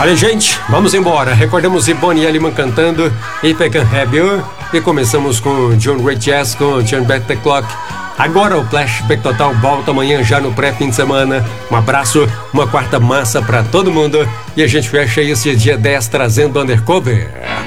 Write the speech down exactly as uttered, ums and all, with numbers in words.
Olha, gente, vamos embora. Recordamos Bonnie Elliman cantando If I Can Have You. E começamos com John Ray Jazz com Turn Back the Clock. Agora o Flashback Total volta amanhã já no pré-fim de semana. Um abraço, uma quarta massa pra todo mundo. E a gente fecha esse dia dez trazendo Undercover.